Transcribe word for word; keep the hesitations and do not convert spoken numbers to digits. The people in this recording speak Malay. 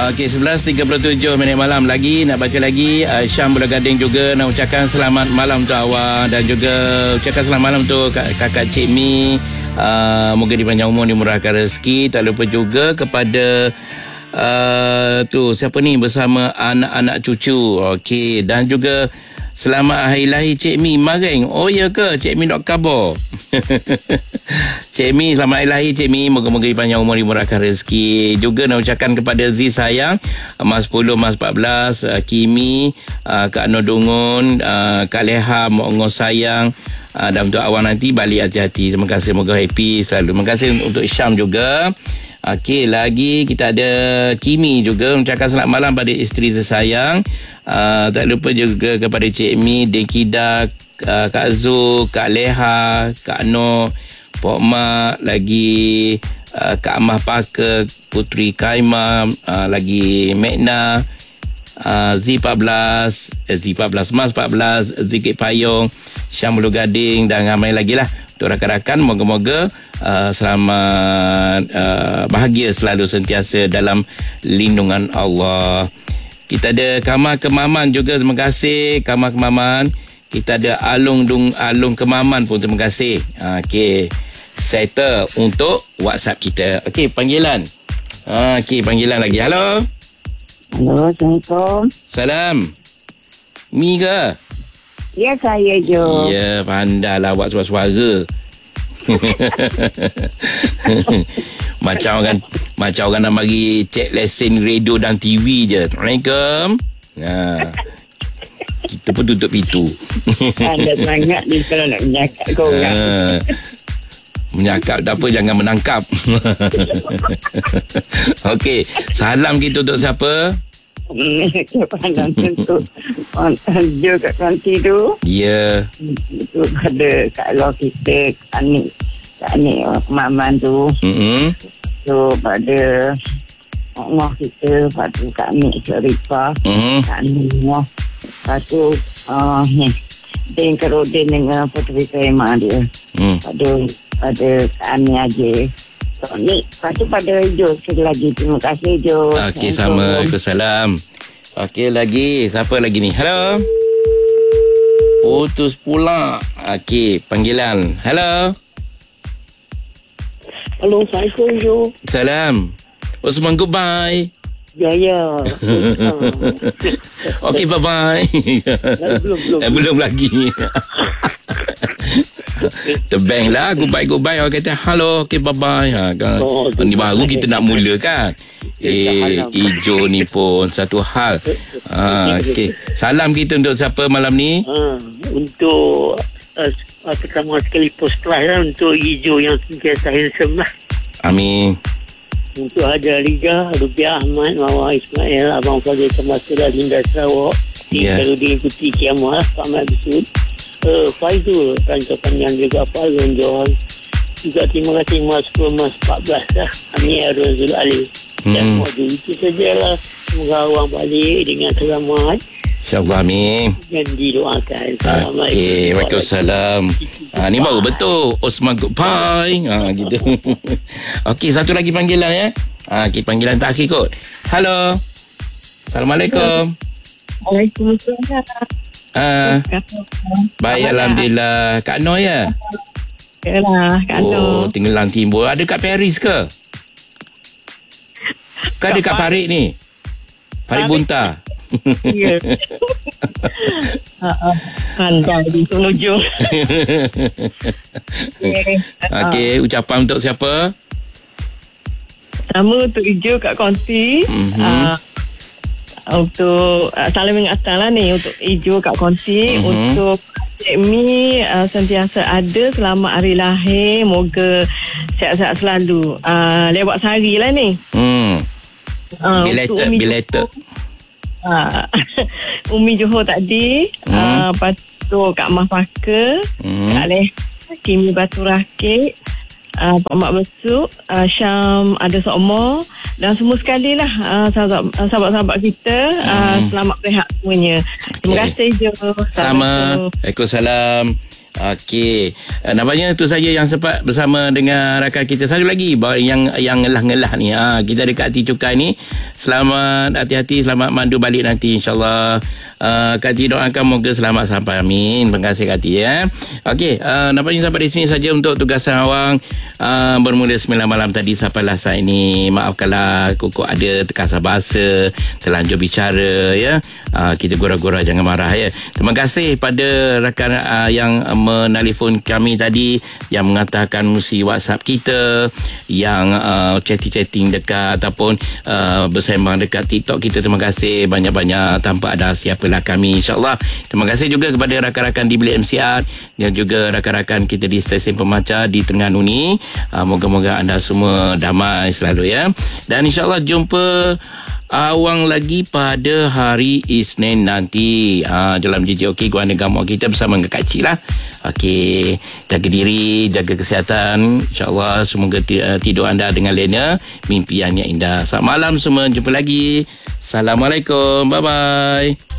Okey, sebelas tiga puluh tujuh minit malam lagi. Nak baca lagi. uh, Syam Bulan Gading juga nak ucapkan selamat malam untuk awak. Dan juga ucapkan selamat malam untuk kakak Cik Mi. uh, Moga dipanjang umur, dimurahkan rezeki. Tak lupa juga kepada uh, tu siapa ni, bersama anak-anak cucu. Okey, dan juga selamat hari lahir Cik Mi Maring. Oh ya ke? Cik Mi dok kabar. Cik Mi, selamat hari lahir Cik Mi. Moga-moga dipanjang umur, dimurahkan rezeki. Juga nak ucapkan kepada Z sayang, Mas sepuluh, Mas empat belas, uh, Kimi, uh, Kak Nur Dungun, uh, Kak Leha, Mak Ngos sayang. Uh, dan untuk awak nanti balik hati-hati. Terima kasih, moga happy selalu. Terima kasih untuk Syam juga. Okey, lagi kita ada Kimi juga mengucapkan selamat malam pada isteri tersayang. Uh, tak lupa juga kepada Cik Mi, Dekida, uh, Kak Zul, Kak Leha, Kak Noh, Pok Mak, lagi uh, Kak Amah Parker, Putri Kaima, uh, lagi Mekna, uh, Z empat belas, eh, Z empat belas, Mas empat belas, Zikit Payung, Syam Bulu Gading dan ramai lagi lah. Untuk rakan-rakan, moga-moga uh, selamat uh, bahagia selalu sentiasa dalam lindungan Allah. Kita ada Kamal Kemaman juga, terima kasih Kamal Kemaman. Kita ada Alung Dung Alung Kemaman pun, terima kasih. Okey, settle untuk WhatsApp kita. Okey, panggilan. Okey, panggilan lagi. Halo. Halo, Assalamualaikum. Salam. Mi ke? Ya, saya Jo. Ya, pandailah buat suara-suara. Macam orang macam orang nak bagi cek lesen radio dan T V je. Assalamualaikum. Ha. Kita pun tutup pintu. Anda sangat ni kalau nak menyakap kau orang. Ha. Menyakap tak apa, jangan menangkap. Okey, salam kita untuk siapa? Kepada untuk Jo kat kanti tu. Ya. Itu pada kalau kita Anik Anik Maman tu. Hmm. So pada Allah kita, pada Kak Anik Syarifah, Hmm. Kak Anik Muah. Lepas tu uh, ni Din Kerodin dengan Puteri Kaima dia. Hmm. Pada pada Kak Anik aja. So, ni, lepas tu pada Jo sekali lagi. Terima kasih Jo. Okey, sama. Waalaikumsalam. Okey, lagi. Siapa lagi ni? Hello. Putus pula. Okey, panggilan. Hello. Halo, Assalamualaikum Jo. Salam. Osman, goodbye. Ya, ya. Okey, bye-bye. Belum, belum. Eh, belum lagi. Terbang lah. Goodbye, goodbye. Orang kata, halo, okey, bye-bye. Ha, kan? Oh, ni baru kita nak mula kan. Eh, hijau ni pun satu hal. Ha, okey. Salam kita untuk siapa malam ni? Ha, untuk uh, pertama sekali post class lah, untuk hijau yang sentiasa handsome lah. Amin. Untuk Hajar Liga, Rupiah Ahmad, Mawar Ismail, Abang Fadil Kemasyurah, Linda Sarawak, Ya. Karudin Putih Kiamah, Pak Ahmad Besud, uh, Faizul, Rancapan yang juga Fazul Johan. Juga terima kasih Mas sepuluh, Mas empat belas lah, Amir Arun Zul Ali. Dan Hmm. modu itu sajalah. Semoga orang balik dengan selamat InsyaAllah, amin. dan didoakan. Okey, Waalaikumsalam. Ha, ni baru betul. Osman goodbye. Ha, gitu. Okey, satu lagi panggilan ya. Ha, okey, panggilan terakhir kot. Halo. Assalamualaikum. Waalaikumsalam. Ha, baik, alhamdulillah. Kak Noh ya? Yalah, Kak Oh, Noh. tinggalan timbul. Ada kat Paris ke? Ke ada kat Parik ni? Parik Bunta. Ya. Pandai di penujung. Okey, ucapan untuk siapa? Sama untuk Ijo kat Konti. Mhm. Uh, untuk uh, salam mengatas lah ni untuk Ijo kat Konti. Mhm. Untuk Cik Mi uh, sentiasa ada, selamat hari lahir, moga sihat-sihat selalu. Uh, lewat sehari lah ni. Hmm. Uh, Belated, untuk Umi belated. Johor, uh, Umi Johor tadi. Hmm. Uh, lepas tu Kak Mah Parker, Hmm. Kak Leh, Kimi Batu Rakit, uh, Pak Mak Besuk, uh, Syam ada Sokmo dan semua sekali lah uh, sahabat, uh, sahabat-sahabat kita. Hmm. uh, Selamat berehat semuanya. Terima Okey. kasih Jo. Sama. Waalaikumsalam. Okey. Uh, nampaknya itu saja yang sempat bersama dengan rakan kita. Satu lagi yang yang ngelah-ngelah ni. Ha, kita dekat Hati Cukai ni. Selamat, hati-hati, selamat mandu balik nanti insya-Allah. Uh, Kak Ti doakan moga selamat sampai. Amin. Terima kasih Kak Ti ya. Okey, uh, nampaknya sampai di sini saja untuk tugasan awang uh, bermula sembilan malam tadi sampailah saat ini. Maafkanlah Koko ada terkasar bahasa, terlanjur bicara ya. Uh, kita gurau-gurau, jangan marah ya. Terima kasih pada rakan uh, yang uh, menelefon kami tadi, yang mengatakan musi WhatsApp kita, yang uh, chatting-chatting dekat ataupun uh, bersembang dekat TikTok kita. Terima kasih banyak-banyak tanpa ada siapalah kami insya-Allah. Terima kasih juga kepada rakan-rakan di bilik M C R dan juga rakan-rakan kita di stesen pemancar di Terengganu ni. Uh, moga-moga anda semua damai selalu ya. Dan insya-Allah jumpa awang lagi pada hari Isnin nanti ha, dalam J J O K Guana Gamuk kita bersama dengan Kak Cik lah. Okey, jaga diri, jaga kesihatan. InsyaAllah semoga tidur anda dengan lena, mimpi yang indah. Selamat malam semua, jumpa lagi. Assalamualaikum, bye-bye.